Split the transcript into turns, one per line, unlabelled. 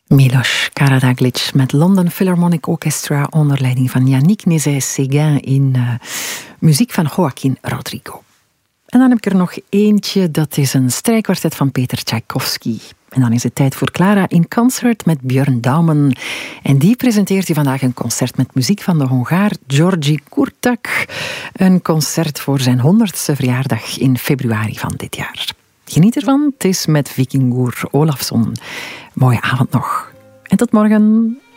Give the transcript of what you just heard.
Miloš Karađagić met London Philharmonic Orchestra onder leiding van Yannick Nézet-Séguin in muziek van Joaquín Rodrigo. En dan heb ik er nog eentje, dat is een strijkkwartet van Peter Tchaikovsky. En dan is het tijd voor Clara in Concert met Björn Daumen. En die presenteert u vandaag een concert met muziek van de Hongaar György Kurtak. Een concert voor zijn 100ste verjaardag in februari van dit jaar. Geniet ervan, het is met Vikingur Olafsson. Mooie avond nog. En tot morgen.